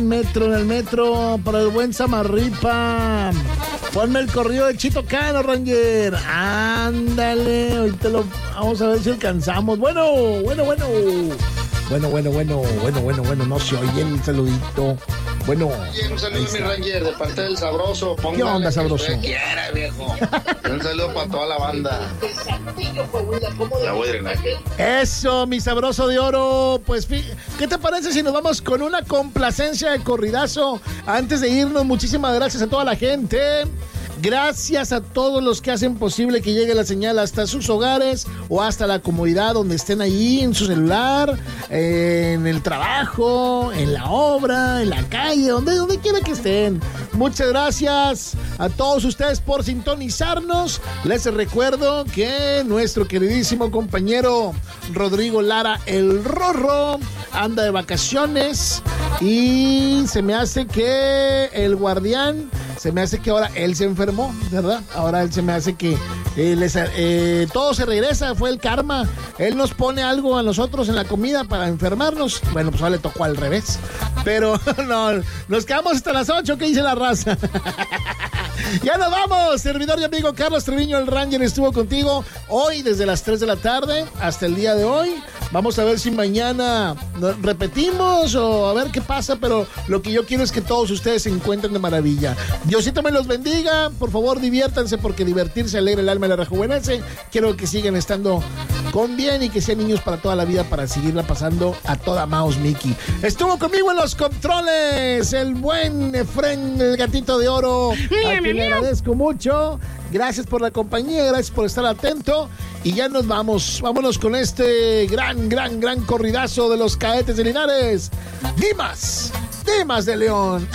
En el metro, para el buen Samarripa. Ponme el corrido de Chito Cano, Ranger. Ándale, ahorita vamos a ver si alcanzamos. Bueno, no se oye el saludito. Bueno. Un saludo, mi Ranger, de parte del Sabroso. ¿Qué onda, Sabroso? Quiera, viejo. Un saludo para toda la banda. La voy a drenaje. Eso, mi Sabroso de oro. Pues, ¿qué te parece si nos vamos con una complacencia de corridazo? Antes de irnos, muchísimas gracias a toda la gente. Gracias a todos los que hacen posible que llegue la señal hasta sus hogares o hasta la comodidad donde estén ahí en su celular, en el trabajo, en la obra, en la calle, donde quiera que estén. Muchas gracias a todos ustedes por sintonizarnos. Les recuerdo que nuestro queridísimo compañero Rodrigo Lara, el Rorro, anda de vacaciones y se me hace que el guardián, ahora él se enfermó, ¿verdad? Ahora él se me hace que todo se regresa, fue el karma. Él nos pone algo a nosotros en la comida para enfermarnos. Bueno, pues ahora le tocó al revés. Pero no, nos quedamos hasta las 8, ¿qué dice la raza? Ya nos vamos, servidor y amigo Carlos Treviño, el Ranger, estuvo contigo hoy desde las 3 de la tarde hasta el día de hoy. Vamos a ver si mañana repetimos o a ver qué pasa, pero lo que yo quiero es que todos ustedes se encuentren de maravilla. Diosito me los bendiga, por favor diviértanse porque divertirse alegra el alma y la rejuvenece. Quiero que sigan estando con bien y que sean niños para toda la vida para seguirla pasando a toda Mouse Mickey. Estuvo conmigo en los controles el buen Efren, el gatito de oro, a quien le agradezco mucho. Gracias por la compañía, gracias por estar atento. Y ya nos vamos. Vámonos con este gran corridazo de los Cadetes de Linares. Dimas de León.